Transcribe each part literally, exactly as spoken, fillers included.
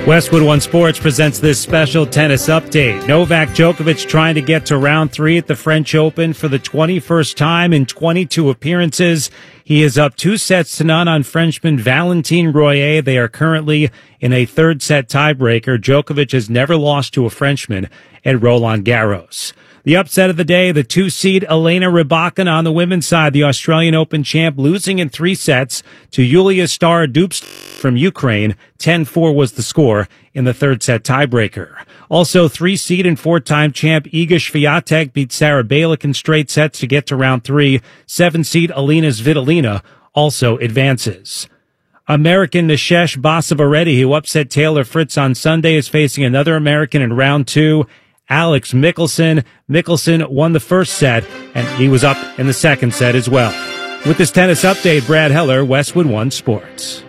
Westwood One Sports presents this special tennis update. Novak Djokovic trying to get to round three at the French Open for the twenty-first time in twenty-two appearances. He is up two sets to none on Frenchman Valentin Royer. They are currently in a third set tiebreaker. Djokovic has never lost to a Frenchman at Roland Garros. The upset of the day, the two-seed Elena Rybakina on the women's side, the Australian Open champ, losing in three sets to Yulia Starodubtska from Ukraine. ten four was the score in the third set tiebreaker. Also, three-seed and four-time champ Iga Swiatek beat Sarah Balick in straight sets to get to round three. Seven-seed Alina Svitolina also advances. American Nishesh Basavaredi, who upset Taylor Fritz on Sunday, is facing another American in round two, Alex Michelsen. Michelsen won the first set, and he was up in the second set as well. With this tennis update, Brad Heller, Westwood One Sports.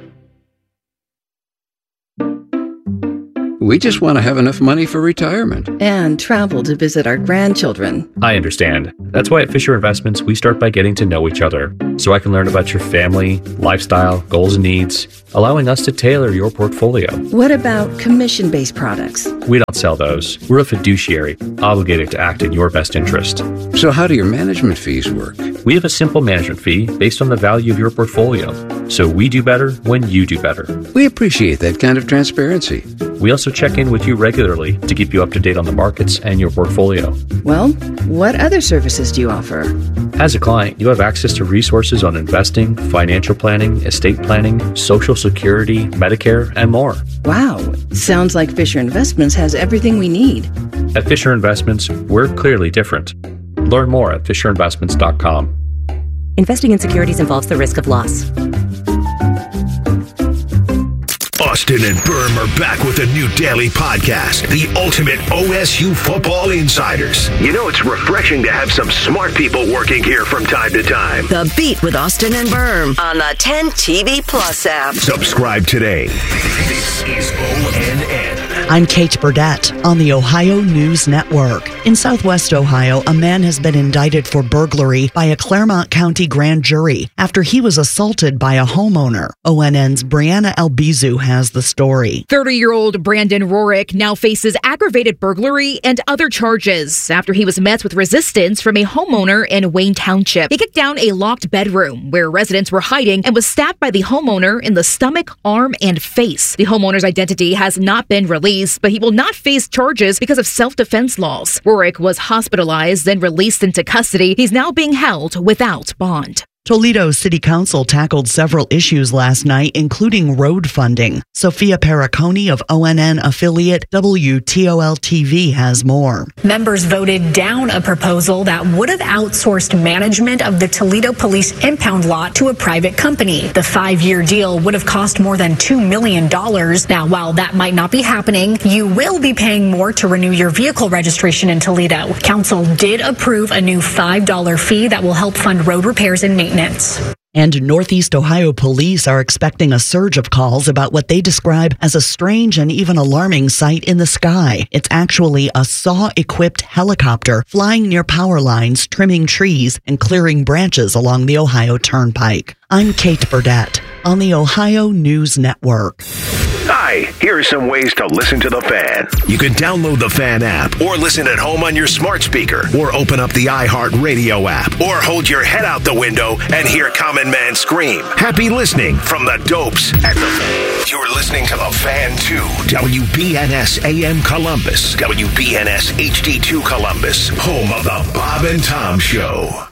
We just want to have enough money for retirement. And travel to visit our grandchildren. I understand. That's why at Fisher Investments, we start by getting to know each other, so I can learn about your family, lifestyle, goals, and needs, allowing us to tailor your portfolio. What about commission-based products? We don't sell those. We're a fiduciary, obligated to act in your best interest. So how do your management fees work? We have a simple management fee based on the value of your portfolio. So we do better when you do better. We appreciate that kind of transparency. We also check in with you regularly to keep you up to date on the markets and your portfolio. Well, what other services do you offer? As a client, you have access to resources on investing, financial planning, estate planning, Social Security, Medicare, and more. Wow, sounds like Fisher Investments has everything we need. At Fisher Investments, we're clearly different. Learn more at fisher investments dot com. Investing in securities involves the risk of loss. Austin and Berm are back with a new daily podcast, the ultimate O S U Football Insiders. You know, it's refreshing to have some smart people working here from time to time. The Beat with Austin and Berm on the ten T V Plus app. Subscribe today. This is O N N. I'm Kate Burdett on the Ohio News Network. In Southwest Ohio, a man has been indicted for burglary by a Claremont County grand jury after he was assaulted by a homeowner. O N N's Brianna Albizu has the story. thirty-year-old Brandon Rorick now faces aggravated burglary and other charges after he was met with resistance from a homeowner in Wayne Township. He kicked down a locked bedroom where residents were hiding and was stabbed by the homeowner in the stomach, arm, and face. The homeowner's identity has not been released, but he will not face charges because of self-defense laws. Rorick was hospitalized, then released into custody. He's now being held without bond. Toledo City Council tackled several issues last night, including road funding. Sophia Perricone of O N N affiliate W T O L T V has more. Members voted down a proposal that would have outsourced management of the Toledo Police impound lot to a private company. The five-year deal would have cost more than two million dollars. Now, while that might not be happening, you will be paying more to renew your vehicle registration in Toledo. Council did approve a new five dollars fee that will help fund road repairs and maintenance. And Northeast Ohio police are expecting a surge of calls about what they describe as a strange and even alarming sight in the sky. It's actually a saw-equipped helicopter flying near power lines, trimming trees, and clearing branches along the Ohio Turnpike. I'm Kate Burdett on the Ohio News Network. Hi, here are some ways to listen to The Fan. You can download the Fan app or listen at home on your smart speaker or open up the iHeartRadio app or hold your head out the window and hear Common Man scream. Happy listening from the Dopes at The Fan. You're listening to The Fan two, W B N S A M Columbus, W B N S H D two Columbus, home of the Bob and Tom Show.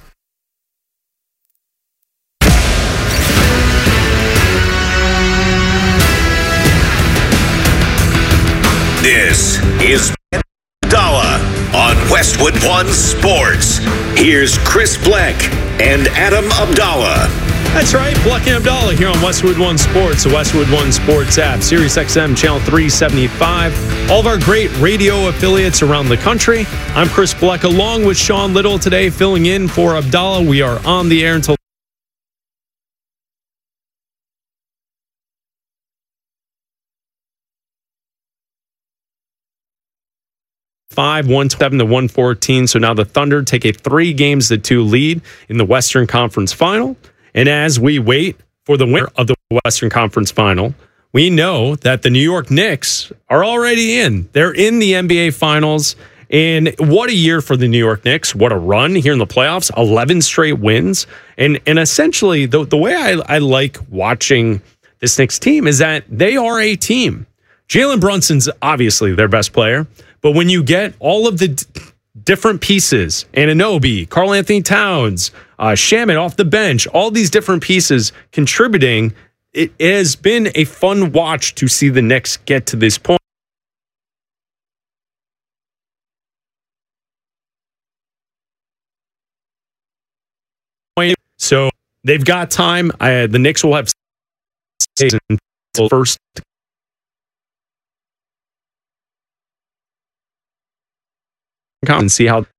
This is Abdallah on Westwood One Sports. Here's Chris Bleck and Adam Abdallah. That's right, Bleck and Abdallah here on Westwood One Sports, the Westwood One Sports app, Sirius X M channel three seventy-five, all of our great radio affiliates around the country. I'm Chris Bleck along with Sean Little today, filling in for Abdallah. We are on the air until five, one seven to one fourteen. So now the Thunder take a three games to two lead in the Western Conference Final. And as we wait for the winner of the Western Conference Final, we know that the New York Knicks are already in. They're in the N B A Finals. And what a year for the New York Knicks. What a run here in the playoffs. eleven straight wins. And and essentially, the, the way I, I like watching this Knicks team is that they are a team. Jalen Brunson's obviously their best player. But when you get all of the d- different pieces, Anunoby, Karl Anthony Towns, uh, Shamet off the bench, all these different pieces contributing, it has been a fun watch to see the Knicks get to this point. So they've got time. Uh, the Knicks will have season until first. And see how